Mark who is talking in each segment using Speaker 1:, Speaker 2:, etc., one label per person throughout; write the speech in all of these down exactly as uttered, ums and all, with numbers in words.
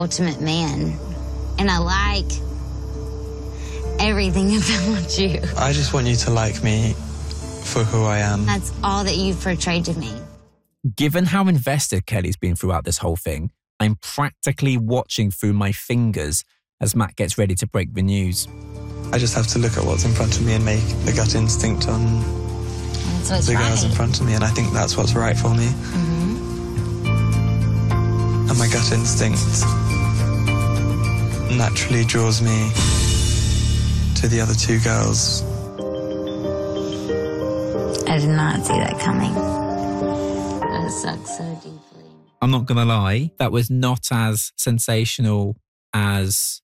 Speaker 1: ultimate man. And I like everything about you.
Speaker 2: I just want you to like me for who I am.
Speaker 1: That's all that you've portrayed to me.
Speaker 3: Given how invested Kelly's been throughout this whole thing, I'm practically watching through my fingers as Matt gets ready to break the news.
Speaker 2: I just have to look at what's in front of me and make a gut instinct on
Speaker 1: That's what's
Speaker 2: the girls
Speaker 1: right.
Speaker 2: in front of me, and I think that's what's right for me.
Speaker 1: Mm-hmm.
Speaker 2: And my gut instinct naturally draws me to the other two girls.
Speaker 1: I did not see that coming. That sucks so deeply.
Speaker 3: I'm not going to lie, that was not as sensational as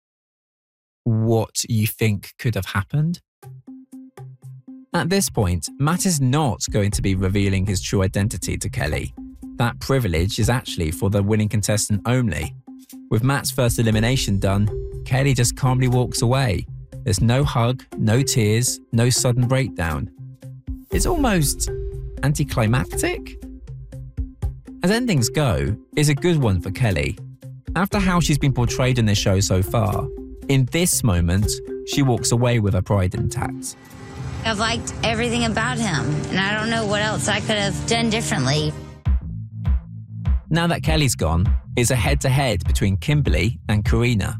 Speaker 3: what you think could have happened. At this point, Matt is not going to be revealing his true identity to Kelly. That privilege is actually for the winning contestant only. With Matt's first elimination done, Kelly just calmly walks away. There's no hug, no tears, no sudden breakdown. It's almost anticlimactic. As endings go, it's a good one for Kelly. After how she's been portrayed in this show so far, in this moment, she walks away with her pride intact.
Speaker 1: I've liked everything about him, and I don't know what else I could have done differently.
Speaker 3: Now that Kelly's gone, it's a head-to-head between Kimberly and Karina.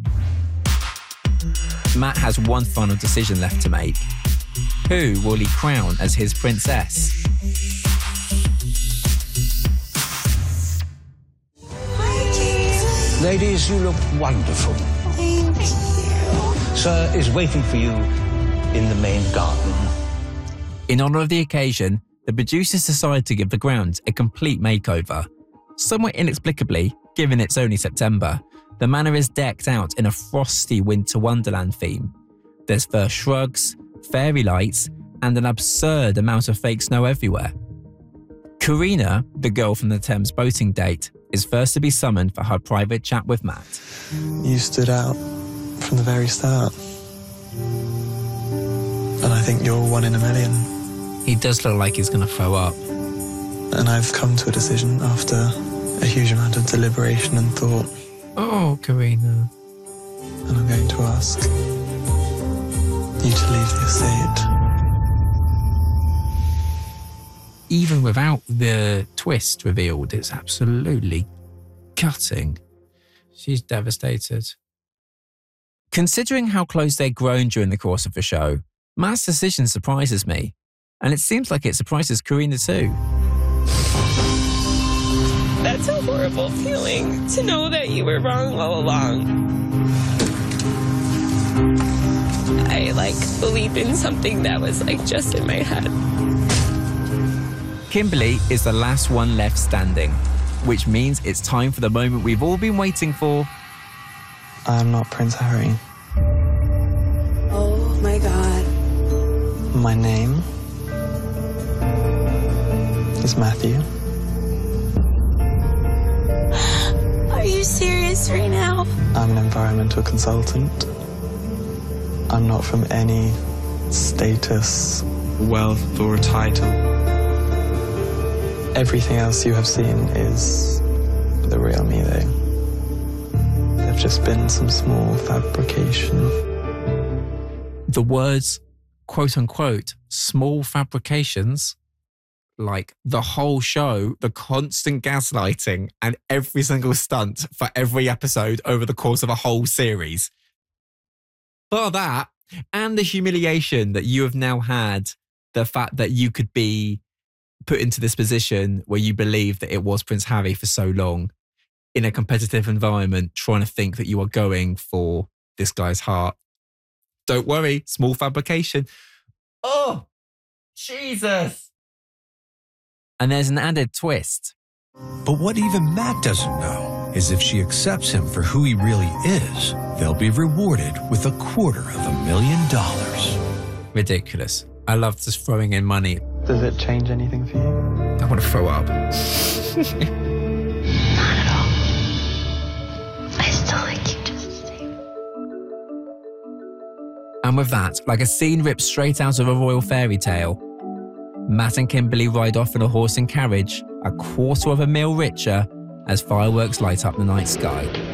Speaker 3: Matt has one final decision left to make. Who will he crown as his princess?
Speaker 4: Ladies, you look wonderful.
Speaker 1: Thank you.
Speaker 4: Sir is waiting for you in the main garden.
Speaker 3: In honour of the occasion, the producers decided to give the grounds a complete makeover. Somewhat inexplicably, given it's only September, the manor is decked out in a frosty winter wonderland theme. There's fur shrugs, fairy lights, and an absurd amount of fake snow everywhere. Karina, the girl from the Thames boating date, is first to be summoned for her private chat with Matt.
Speaker 2: You stood out from the very start. And I think you're one in a million.
Speaker 3: He does look like he's going to throw up.
Speaker 2: And I've come to a decision after a huge amount of deliberation and thought.
Speaker 3: Oh, Karina.
Speaker 2: And I'm going to ask you to leave the estate.
Speaker 3: Even without the twist revealed, it's absolutely gutting. She's devastated. Considering how close they've grown during the course of the show, Matt's decision surprises me. And it seems like it surprises Karina too.
Speaker 5: That's a horrible feeling, to know that you were wrong all along. I, like, believed in something that was, like, just in my head.
Speaker 3: Kimberly is the last one left standing, which means it's time for the moment we've all been waiting for.
Speaker 2: I'm not Prince Harry.
Speaker 5: Oh, my God.
Speaker 2: My name is Matthew.
Speaker 5: Are you serious right now?
Speaker 2: I'm an environmental consultant. I'm not from any status, wealth, or a title. Everything else you have seen is the real me, though. There've just been some small fabrication.
Speaker 3: The words, quote unquote, small fabrications, like the whole show, the constant gaslighting and every single stunt for every episode over the course of a whole series. Bar that, and the humiliation that you have now had, the fact that you could be put into this position where you believe that it was Prince Harry for so long in a competitive environment, trying to think that you are going for this guy's heart. Don't worry, small fabrication. Oh, Jesus. And there's an added twist.
Speaker 6: But what even Matt doesn't know is if she accepts him for who he really is, they'll be rewarded with a quarter of a million dollars.
Speaker 3: Ridiculous. I love just throwing in money.
Speaker 2: Does it change anything for you?
Speaker 3: I want to throw up.
Speaker 1: Not at all. I still like you just the same.
Speaker 3: And with that, like a scene ripped straight out of a royal fairy tale, Matt and Kimberly ride off in a horse and carriage, a quarter of a mil richer, as fireworks light up the night sky.